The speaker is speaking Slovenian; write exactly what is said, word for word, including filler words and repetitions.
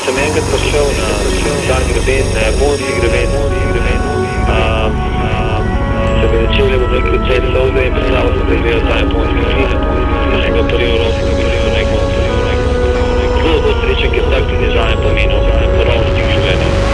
sem enkrat prišel na Stari greben, na japonski greben.